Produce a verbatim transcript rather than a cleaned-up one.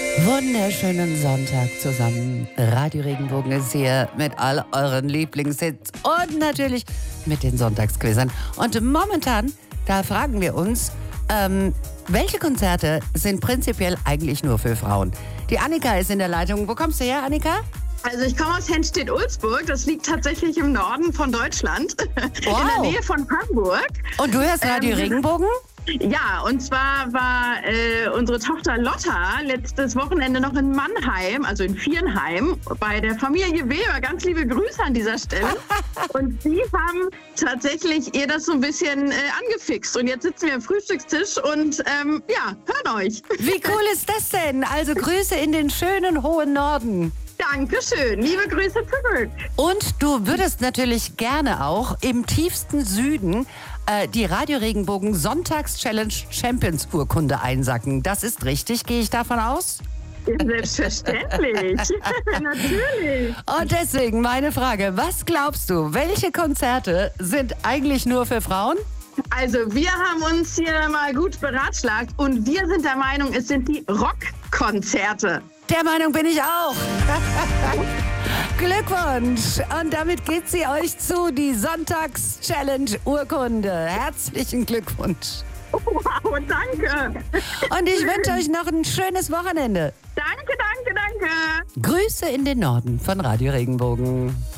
Wunderschönen Sonntag zusammen. Radio Regenbogen ist hier mit all euren Lieblingshits und natürlich mit den Sonntagsquizzern. Und momentan, da fragen wir uns, ähm, welche Konzerte sind prinzipiell eigentlich nur für Frauen? Die Annika ist in der Leitung. Wo kommst du her, Annika? Also ich komme aus Henstedt-Ulzburg, das liegt tatsächlich im Norden von Deutschland, Wow. in der Nähe von Hamburg. Und du hörst Radio Ähm, Regenbogen? Ja, und zwar war äh, unsere Tochter Lotta letztes Wochenende noch in Mannheim, also in Viernheim, bei der Familie Weber. Ganz liebe Grüße an dieser Stelle. Und sie haben tatsächlich ihr das so ein bisschen äh, angefixt. Und jetzt sitzen wir am Frühstückstisch und ähm, ja, hören euch. Wie cool ist das denn? Also Grüße in den schönen hohen Norden. Dankeschön, liebe Grüße zurück. Und du würdest natürlich gerne auch im tiefsten Süden äh, die Radio Regenbogen Sonntags-Challenge Champions Urkunde einsacken. Das ist richtig, gehe ich davon aus? Selbstverständlich, natürlich. Und deswegen meine Frage, was glaubst du, welche Konzerte sind eigentlich nur für Frauen? Also wir haben uns hier mal gut beratschlagt und wir sind der Meinung, es sind die Rockkonzerte. Der Meinung bin ich auch. Glückwunsch! Und damit geht sie euch zu, die Sonntags-Challenge-Urkunde. Herzlichen Glückwunsch. Wow, danke. Und ich wünsche euch noch ein schönes Wochenende. Danke, danke, danke. Grüße in den Norden von Radio Regenbogen.